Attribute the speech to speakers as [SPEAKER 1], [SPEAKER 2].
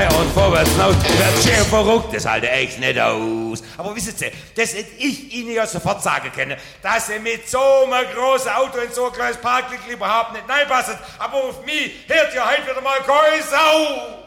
[SPEAKER 1] nein und vorwärts laut, wird schön verrückt, das halte echt nicht aus. Aber wissen Sie, das hätte ich Ihnen ja sofort sagen können, dass Sie mit so einem großen Auto in so ein kleines Parklicht überhaupt nicht reinpassen. Aber auf mich hört ja heute wieder mal keine Sau.